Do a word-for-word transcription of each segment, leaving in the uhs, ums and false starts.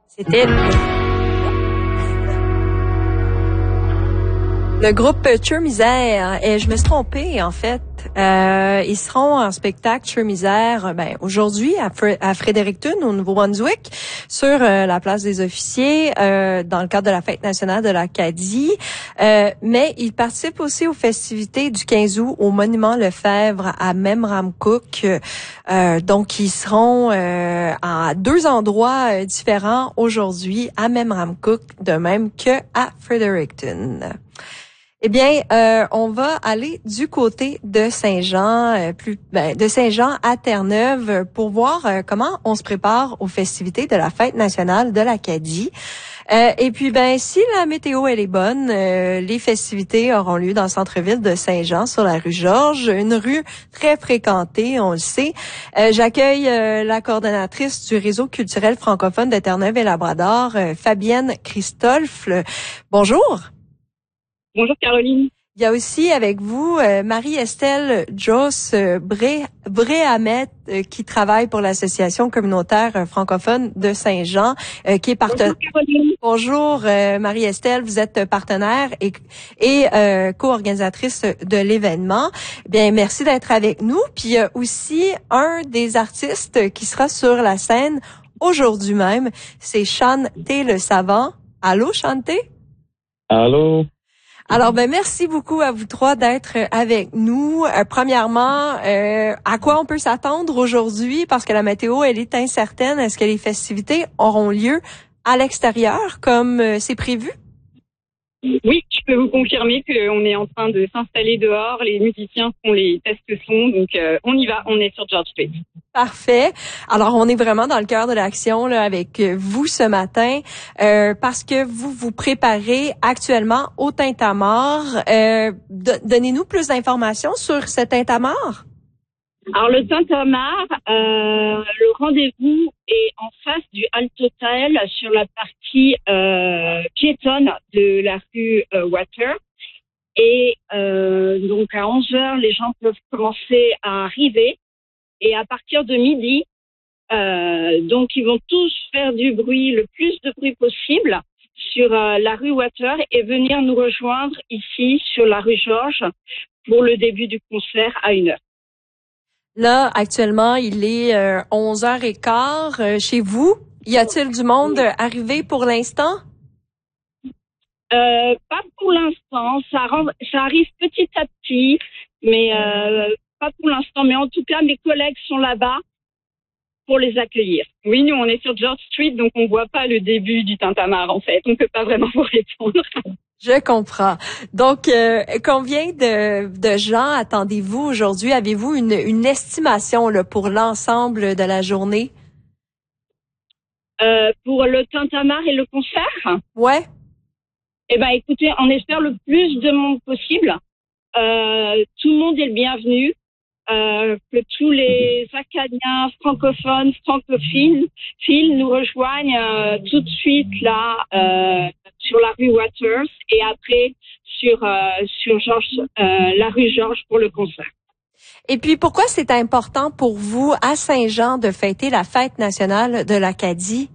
C'était le groupe Cher Misère. Et je me suis trompée, en fait. Euh, ils seront en spectacle Cher Misère ben, aujourd'hui à, Fre- à Fredericton, au Nouveau-Brunswick, sur euh, la place des officiers, euh, dans le cadre de la Fête nationale de l'Acadie. Euh, mais ils participent aussi aux festivités du quinze août au Monument Lefebvre à Memramcook. Euh, donc, ils seront euh, à deux endroits euh, différents aujourd'hui, à Memramcook, de même que à Fredericton. Eh bien, euh, on va aller du côté de Saint-Jean, euh, plus ben, de Saint-Jean à Terre-Neuve pour voir euh, comment on se prépare aux festivités de la Fête nationale de l'Acadie. Euh, et puis, ben, si la météo elle est bonne, euh, les festivités auront lieu dans le centre-ville de Saint-Jean, sur la rue Georges, une rue très fréquentée, on le sait. Euh, j'accueille euh, la coordonnatrice du réseau culturel francophone de Terre-Neuve et Labrador, euh, Fabienne Christophe. Bonjour. Bonjour Caroline. Il y a aussi avec vous euh, Marie-Estelle Joss euh, Bré, Bréhamet euh, qui travaille pour l'association communautaire euh, francophone de Saint-Jean, euh, qui est partenaire. Bonjour Caroline. Bonjour euh, Marie-Estelle, vous êtes partenaire et, et euh, co-organisatrice de l'événement. Bien, merci d'être avec nous. Puis euh, aussi un des artistes qui sera sur la scène aujourd'hui même, c'est Chanté le Savant. Allô Chanté? Allô? Alors, ben merci beaucoup à vous trois d'être avec nous. Euh, premièrement, euh, à quoi on peut s'attendre aujourd'hui? Parce que la météo, elle est incertaine. Est-ce que les festivités auront lieu à l'extérieur comme euh, c'est prévu? Oui, je peux vous confirmer qu'on est en train de s'installer dehors. Les musiciens font les tests son, donc euh, on y va, on est sur George Street. Parfait. Alors, on est vraiment dans le cœur de l'action là avec vous ce matin euh, parce que vous vous préparez actuellement au Tintamarre. Euh, do- donnez-nous plus d'informations sur ce Tintamarre. Alors le Tintamarre, euh, le rendez-vous est en face du Alt Hotel sur la partie euh, piétonne de la rue euh, Water. Et euh, donc à onze heures, les gens peuvent commencer à arriver. Et à partir de midi, euh, donc ils vont tous faire du bruit, le plus de bruit possible sur euh, la rue Water et venir nous rejoindre ici sur la rue Georges pour le début du concert à une heure. Là, actuellement, il est euh, onze heures quinze euh, chez vous. Y a-t-il du monde euh, arrivé pour l'instant? Euh, pas pour l'instant. Ça, rend, ça arrive petit à petit, mais euh, pas pour l'instant. Mais en tout cas, mes collègues sont là-bas pour les accueillir. Oui, nous, on est sur George Street, donc on voit pas le début du Tintamarre, en fait. On peut pas vraiment vous répondre. Je comprends. Donc, euh, combien de, de gens attendez-vous aujourd'hui? Avez-vous une, une estimation là, pour l'ensemble de la journée? Euh, pour le Tintamarre et le concert? Ouais. Eh ben, écoutez, on espère le plus de monde possible. Euh, tout le monde est le bienvenu. Euh, que tous les Acadiens francophones, francophiles, fils nous rejoignent euh, tout de suite là euh, sur la rue Waters et après sur euh, sur Georges, euh, la rue Georges pour le concert. Et puis, pourquoi c'est important pour vous à Saint-Jean de fêter la fête nationale de l'Acadie?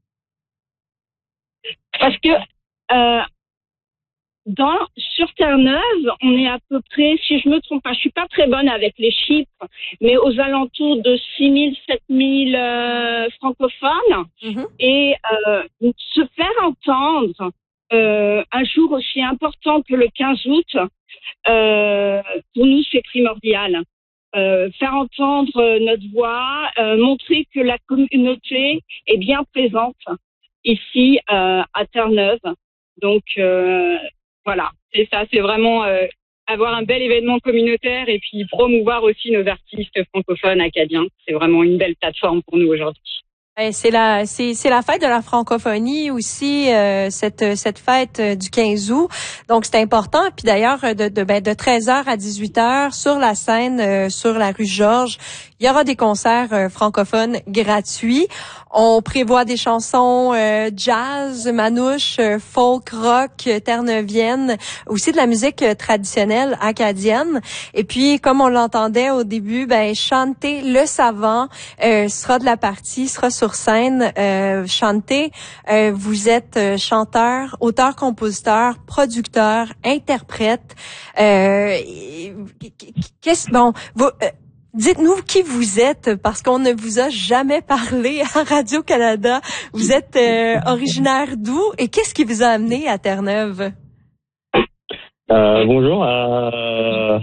Parce que euh, Dans, sur Terre-Neuve, on est à peu près, si je me trompe pas, je suis pas très bonne avec les chiffres, mais aux alentours de six mille, sept mille euh, francophones. Mm-hmm. Et euh, se faire entendre euh, un jour aussi important que le quinze août, euh, pour nous, c'est primordial. Euh, faire entendre notre voix, euh, montrer que la communauté est bien présente ici euh, à Terre-Neuve. Donc, euh, voilà, c'est ça, c'est vraiment euh, avoir un bel événement communautaire et puis promouvoir aussi nos artistes francophones acadiens. C'est vraiment une belle plateforme pour nous aujourd'hui. C'est la, c'est, c'est la fête de la francophonie aussi, euh, cette, cette fête du quinze août. Donc, c'est important. Puis d'ailleurs, de, de, ben, de treize heures à dix-huit heures, sur la scène, euh, sur la rue Georges, Il y aura des concerts euh, francophones gratuits. On prévoit des chansons euh, jazz, manouche, euh, folk, rock, euh, terre-neuvienne, aussi de la musique euh, traditionnelle acadienne. Et puis, comme on l'entendait au début, ben Chanté le Savant euh, sera de la partie, sera sur scène. Euh, Chanté, euh, vous êtes euh, chanteur, auteur-compositeur, producteur, interprète. Euh, qu'est-ce bon, vous, euh, dites-nous qui vous êtes, parce qu'on ne vous a jamais parlé à Radio-Canada. Vous êtes euh, originaire d'où et qu'est-ce qui vous a amené à Terre-Neuve? Euh, bonjour. Euh,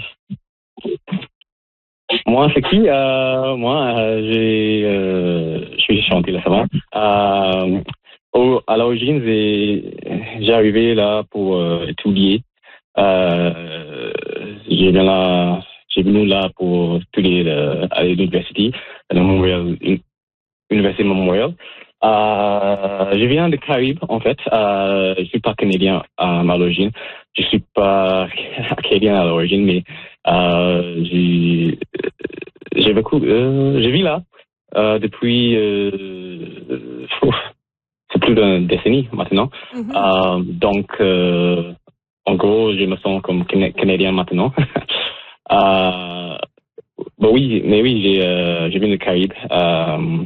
moi, c'est qui? Euh, moi, euh, j'ai, euh, je suis Chanté le Savant. Euh, au, à l'origine, j'ai, j'ai arrivé là pour euh, étudier. Euh, j'ai bien là. J'ai venu là pour étudier euh, à l'université, à la Montréal, Université de Montréal. Euh, je viens des Caraïbes, en fait. Euh, je suis pas canadien à l'origine. Je suis pas canadien à l'origine, mais euh, j'ai, j'ai vécu, euh, je vis là euh, depuis, euh, c'est plus d'une décennie maintenant. Mm-hmm. Euh, donc, euh, en gros, je me sens comme canadien maintenant. Euh, bah oui, mais oui, j'ai, euh, j'ai venu de Caraïbes. Euh,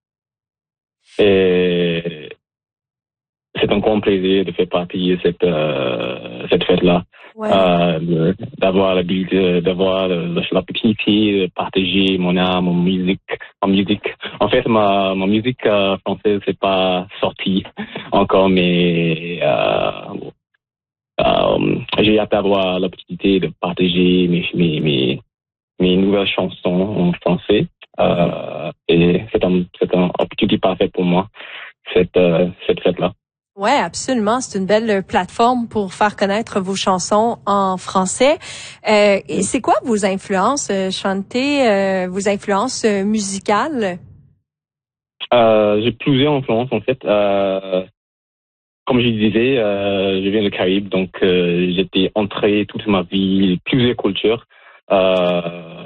et c'est un grand plaisir de faire partie de cette, euh, cette fête-là. Ouais. Euh, d'avoir l'habilité, d'avoir l'opportunité de partager mon art, mon musique, en musique. En fait, ma, ma musique euh, française, c'est pas sorti encore, mais euh, euh, j'ai hâte d'avoir l'opportunité de partager mes, mes, mes mes nouvelles chansons en français. Euh, et c'est un, c'est un opportunité parfaite pour moi, cette, euh, cette fête-là. Ouais, absolument. C'est une belle plateforme pour faire connaître vos chansons en français. Euh, et c'est quoi vos influences, Chanté, euh, vos influences musicales? Euh, j'ai plusieurs influences, en fait. Euh, comme je disais, euh, je viens de Caraïbes, donc euh, j'étais entré toute ma vie, plusieurs cultures. Euh,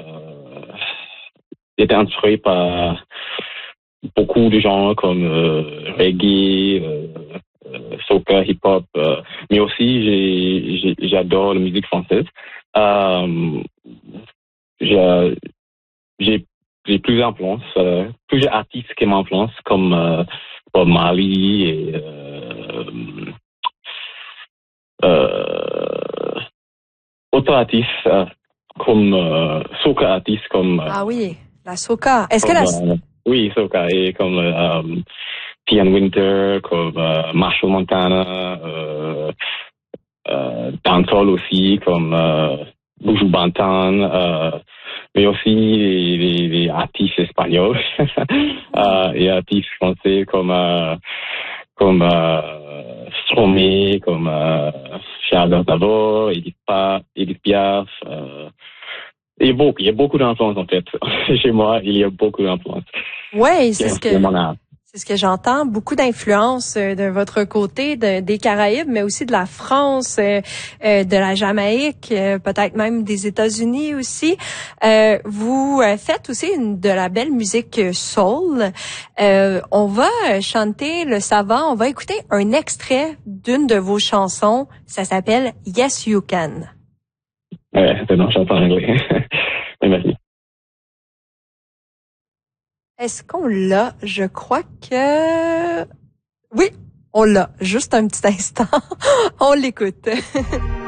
j'étais inspiré par beaucoup de genres comme euh, reggae, euh, euh, soca, hip-hop, euh, mais aussi j'ai, j'ai, j'adore la musique française. Euh, j'ai, j'ai, j'ai plusieurs influences, euh, plusieurs artistes qui m'influencent comme euh, Bob Marley et euh, euh, autres artistes. Euh, comme euh, soca artistes comme euh, ah oui, la soca. Est-ce comme, que la euh, oui, soca, et comme euh, Tian Winter, comme euh, Marshall Montana, euh, euh, dancehall aussi comme euh, Buju Banton, euh, mais aussi les, les, les artistes espagnols euh, et artistes français comme euh, comme euh, Stromae, comme euh, Charles Aznavour, Edith Piaf, Edith Piaf. Euh, il y a beaucoup, il y a beaucoup d'influences en fait. Chez moi, il y a beaucoup d'influences. Ouais, c'est ce que c'est ce que j'entends. Beaucoup d'influences de votre côté, de, des Caraïbes, mais aussi de la France, euh, de la Jamaïque, euh, peut-être même des États-Unis aussi. Euh, vous faites aussi une, de la belle musique soul. Euh, on va chanter le savant. On va écouter un extrait d'une de vos chansons. Ça s'appelle Yes You Can. Ouais, c'est une chanson en anglais. Merci. Est-ce qu'on l'a? Je crois que... Oui, on l'a. Juste un petit instant. On l'écoute.